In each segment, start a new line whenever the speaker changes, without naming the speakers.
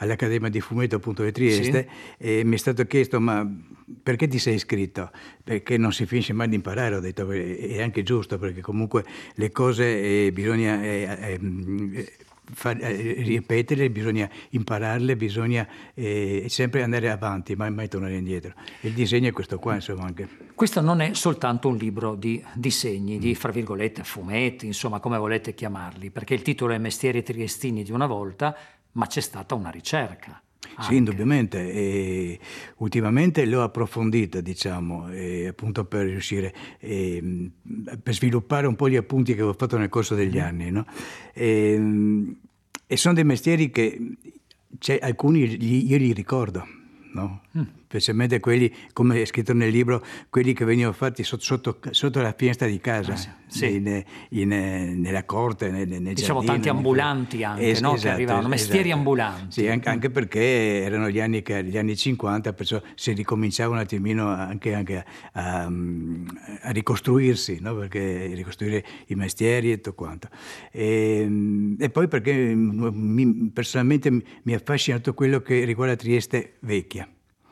all'Accademia di Fumetto appunto di
Sì.
Trieste, e mi è stato chiesto: ma perché ti sei iscritto? Perché non si finisce mai di imparare, ho detto, è anche giusto, perché comunque le cose bisogna ripeterle, bisogna impararle, bisogna sempre andare avanti, mai tornare indietro. Il disegno è questo qua, insomma, anche.
Questo non è soltanto un libro di disegni, di, fra virgolette, fumetti, insomma, come volete chiamarli, perché il titolo è Mestieri triestini di una volta, ma c'è stata una ricerca.
Sì, indubbiamente, e ultimamente l'ho approfondita, diciamo, appunto per riuscire, per sviluppare un po' gli appunti che avevo fatto nel corso degli anni, no? E sono dei mestieri che alcuni io li ricordo, no? Specialmente quelli, come è scritto nel libro, quelli che venivano fatti sotto la finestra di casa,
sì.
nella corte, nel
diciamo
giardino.
Tanti ambulanti anche, no?
Esatto,
che arrivavano, mestieri ambulanti.
Sì, anche perché erano gli anni 50, perciò si ricominciava un attimino anche a ricostruirsi, no? Perché ricostruire i mestieri e tutto quanto. E poi perché personalmente mi affascina tutto quello che riguarda Trieste vecchia.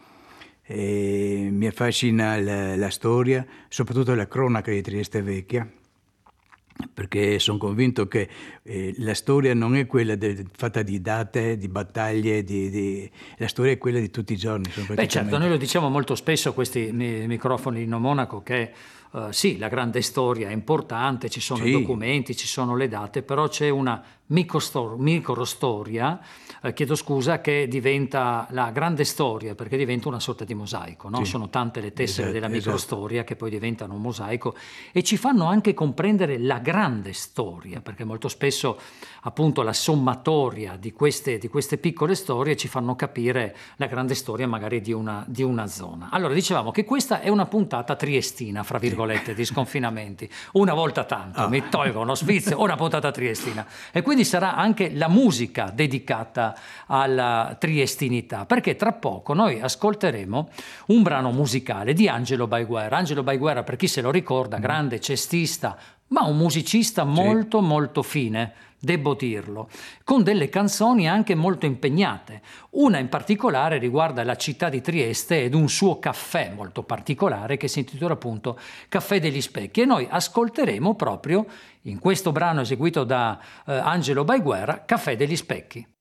Mi affascina la storia, soprattutto la cronaca di Trieste vecchia, perché sono convinto che la storia non è quella fatta di date, di battaglie, la storia è quella di tutti i giorni.
Beh, certo, noi lo diciamo molto spesso a questi microfoni in Monaco che sì, la grande storia è importante, ci sono i documenti, ci sono le date, però c'è una microstoria, chiedo scusa, che diventa la grande storia, perché diventa una sorta di mosaico, no? Sono tante le tessere della microstoria che poi diventano un mosaico e ci fanno anche comprendere la grande storia, perché molto spesso appunto la sommatoria di queste piccole storie ci fanno capire la grande storia magari di una zona. Allora, dicevamo che questa è una puntata triestina, fra virgolette, di sconfinamenti. Una volta tanto, mi tolgo uno sfizio, una puntata triestina. E quindi sarà anche la musica dedicata alla triestinità, perché tra poco noi ascolteremo un brano musicale di Angelo Baiguera. Angelo Baiguera, per chi se lo ricorda, grande cestista, ma un musicista molto molto fine, devo dirlo, con delle canzoni anche molto impegnate. Una in particolare riguarda la città di Trieste ed un suo caffè molto particolare che si intitola appunto Caffè degli Specchi, e noi ascolteremo proprio in questo brano eseguito da Angelo Baiguera Caffè degli Specchi.